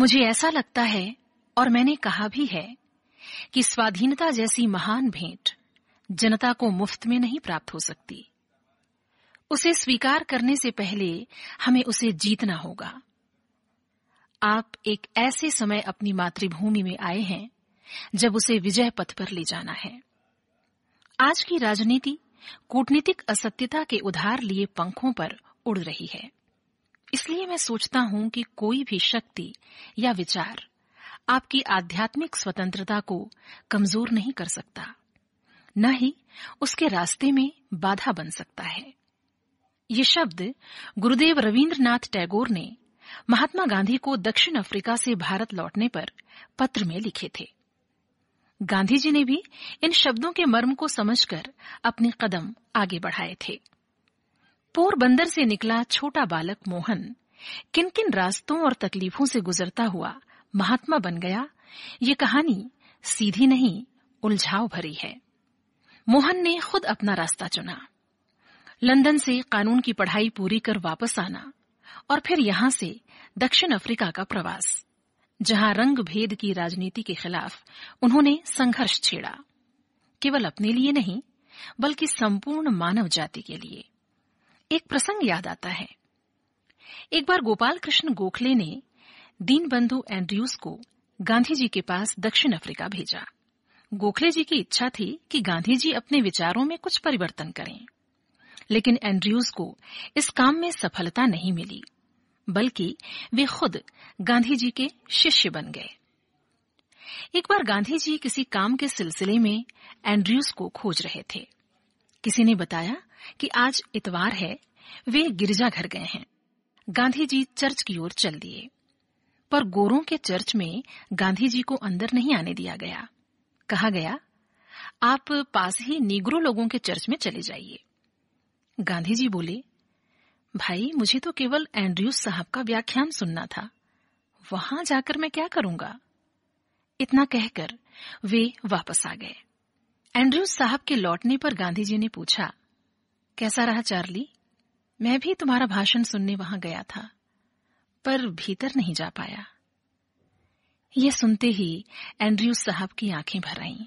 मुझे ऐसा लगता है, और मैंने कहा भी है, कि स्वाधीनता जैसी महान भेंट जनता को मुफ्त में नहीं प्राप्त हो सकती। उसे स्वीकार करने से पहले हमें उसे जीतना होगा। आप एक ऐसे समय अपनी मातृभूमि में आए हैं जब उसे विजय पथ पर ले जाना है। आज की राजनीति कूटनीतिक असत्यता के उधार लिए पंखों पर उड़ रही है। इसलिए मैं सोचता हूं कि कोई भी शक्ति या विचार आपकी आध्यात्मिक स्वतंत्रता को कमजोर नहीं कर सकता, न ही उसके रास्ते में बाधा बन सकता है। ये शब्द गुरुदेव रवींद्रनाथ टैगोर ने महात्मा गांधी को दक्षिण अफ्रीका से भारत लौटने पर पत्र में लिखे थे। गांधी जी ने भी इन शब्दों के मर्म को समझकर अपने कदम आगे बढ़ाए थे। पोरबंदर से निकला छोटा बालक मोहन किन किन रास्तों और तकलीफों से गुजरता हुआ महात्मा बन गया, ये कहानी सीधी नहीं, उलझाव भरी है। मोहन ने खुद अपना रास्ता चुना। लंदन से कानून की पढ़ाई पूरी कर वापस आना और फिर यहां से दक्षिण अफ्रीका का प्रवास, जहां रंग भेद की राजनीति के खिलाफ उन्होंने संघर्ष छेड़ा, केवल अपने लिए नहीं बल्कि संपूर्ण मानव जाति के लिए। एक प्रसंग याद आता है। एक बार गोपाल कृष्ण गोखले ने दीनबंधु एंड्रयूज को गांधी जी के पास दक्षिण अफ्रीका भेजा। गोखले जी की इच्छा थी कि गांधी जी अपने विचारों में कुछ परिवर्तन करें, लेकिन एंड्रयूज को इस काम में सफलता नहीं मिली, बल्कि वे खुद गांधी जी के शिष्य बन गए। एक बार गांधी जी किसी काम के सिलसिले में एंड्रयूज को खोज रहे थे। किसी ने बताया कि आज इतवार है, वे गिरजाघर गए हैं। गांधी जी चर्च की ओर चल दिए, पर गोरों के चर्च में गांधी जी को अंदर नहीं आने दिया गया। कहा गया, आप पास ही नीग्रो लोगों के चर्च में चले जाइए। गांधी जी बोले, भाई मुझे तो केवल एंड्रयूज साहब का व्याख्यान सुनना था, वहां जाकर मैं क्या करूंगा। इतना कहकर वे वापस आ गए। एंड्रयूज साहब के लौटने पर गांधी जी ने पूछा, कैसा रहा चार्ली? मैं भी तुम्हारा भाषण सुनने वहां गया था, पर भीतर नहीं जा पाया। ये सुनते ही एंड्रयूज साहब की आंखें भर आईं।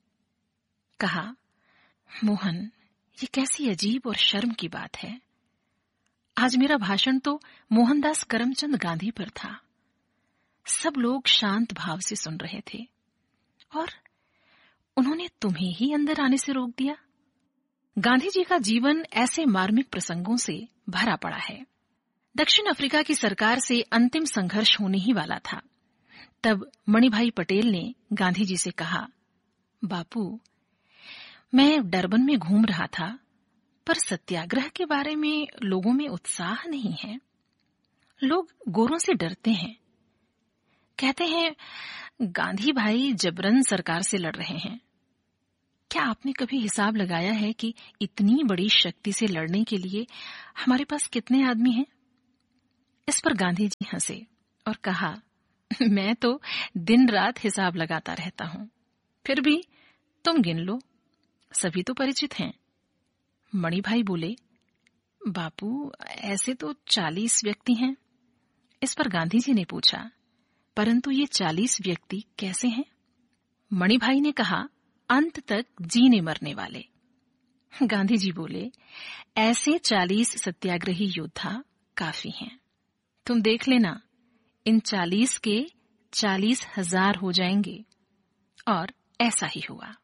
कहा, मोहन, ये कैसी अजीब और शर्म की बात है। आज मेरा भाषण तो मोहनदास करमचंद गांधी पर था। सब लोग शांत भाव से सुन रहे थे और उन्होंने तुम्हें ही अंदर आने से रोक दिया। गांधी जी का जीवन ऐसे मार्मिक प्रसंगों से भरा पड़ा है। दक्षिण अफ्रीका की सरकार से अंतिम संघर्ष होने ही वाला था। तब मणिभाई पटेल ने गांधी जी से कहा, बापू, मैं डरबन में घूम रहा था, पर सत्याग्रह के बारे में लोगों में उत्साह नहीं है। लोग गोरों से डरते हैं, कहते हैं गांधी भाई जबरन सरकार से लड़ रहे हैं। क्या आपने कभी हिसाब लगाया है कि इतनी बड़ी शक्ति से लड़ने के लिए हमारे पास कितने आदमी हैं? इस पर गांधी जी हंसे और कहा, मैं तो दिन रात हिसाब लगाता रहता हूं, फिर भी तुम गिन लो, सभी तो परिचित हैं। मणिभाई बोले, बापू, ऐसे तो 40 व्यक्ति हैं। इस पर गांधी जी ने पूछा, परंतु ये 40 व्यक्ति कैसे हैं? मणिभाई ने कहा, अंत तक जीने मरने वाले। गांधी जी बोले, ऐसे 40 सत्याग्रही योद्धा काफी हैं। तुम देख लेना, इन 40 के 40,000 हो जाएंगे। और ऐसा ही हुआ।